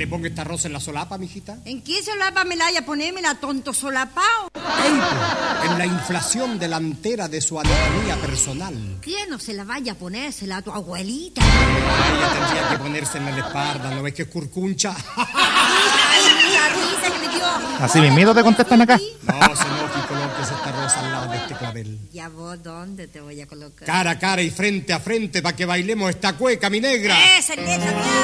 le ponga esta rosa en la solapa, mijita? ¿En qué solapa me la haya ponémela, tonto solapao? En la inflación delantera de su anatomía personal. ¿Quién no se la vaya a ponérsela a tu abuelita? Ella tendría que ponerse en la espalda, ¿no ves que es curcuncha? La risa que me dio. Así mismito te contestan acá. No, se no, que coloques esta rosa al lado de este clavel. ¿Ya vos dónde te voy a colocar? Cara a cara y frente a frente para que bailemos esta cueca, mi negra. ¡Esa, neta,